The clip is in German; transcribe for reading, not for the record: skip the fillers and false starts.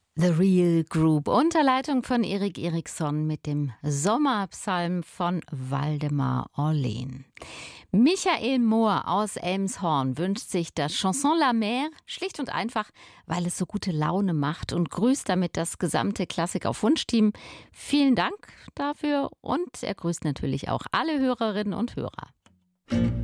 The Real Group unter Leitung von Erik Eriksson mit dem Sommerpsalm von Waldemar Orlen. Michael Mohr aus Elmshorn wünscht sich das Chanson La Mer schlicht und einfach, weil es so gute Laune macht und grüßt damit das gesamte Klassik auf Wunsch-Team. Vielen Dank dafür und er grüßt natürlich auch alle Hörerinnen und Hörer.